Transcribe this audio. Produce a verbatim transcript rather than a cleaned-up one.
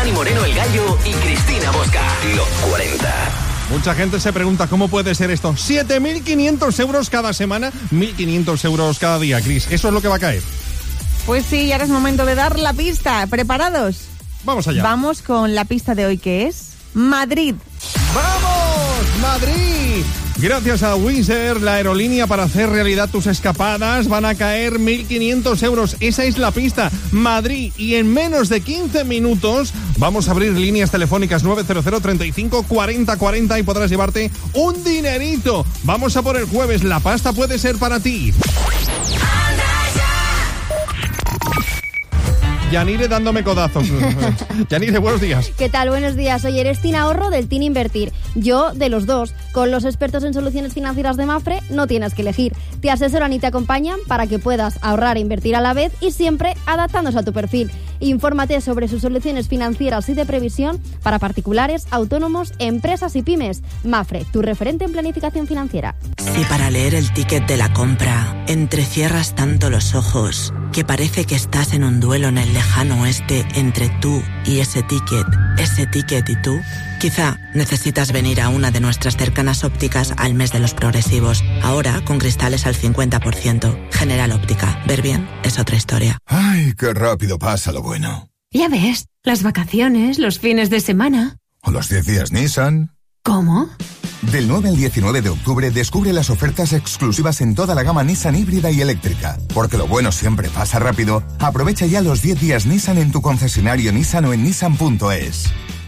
Dani Moreno el Gallo y Cristina Bosca. Los cuarenta. Mucha gente se pregunta cómo puede ser esto. siete mil quinientos euros cada semana, mil quinientos euros cada día, Cris. Eso es lo que va a caer. Pues sí, ahora es momento de dar la pista. ¿Preparados? Vamos allá. Vamos con la pista de hoy, que es Madrid. ¡Vamos, Madrid! Gracias a Wizz Air, la aerolínea para hacer realidad tus escapadas, van a caer mil quinientos euros. Esa es la pista, Madrid. Y en menos de quince minutos vamos a abrir líneas telefónicas nueve cero cero, treinta y cinco, cuarenta, cuarenta y podrás llevarte un dinerito. Vamos a por el jueves, la pasta puede ser para ti. Yanire dándome codazos. Yanire, buenos días. ¿Qué tal? Buenos días. Oye, eres Tina Ahorro del Teen Invertir. Yo de los dos. Con los expertos en soluciones financieras de Mapfre no tienes que elegir. Te asesoran y te acompañan para que puedas ahorrar e invertir a la vez y siempre adaptándose a tu perfil. Infórmate sobre sus soluciones financieras y de previsión para particulares, autónomos, empresas y pymes. Mapfre, tu referente en planificación financiera. Si para leer el ticket de la compra entrecierras tanto los ojos que parece que estás en un duelo en el lejano oeste entre tú y ese ticket, ese ticket y tú, quizá necesitas venir a una de nuestras cercanas ópticas al mes de los progresivos. Ahora con cristales al cincuenta por ciento. General Óptica. Ver bien es otra historia. Ay, qué rápido pasa lo bueno. Ya ves, las vacaciones, los fines de semana. O los diez días Nissan. ¿Cómo? Del nueve al diecinueve de octubre descubre las ofertas exclusivas en toda la gama Nissan híbrida y eléctrica. Porque lo bueno siempre pasa rápido. Aprovecha ya los diez días Nissan en tu concesionario Nissan o en nissan punto es.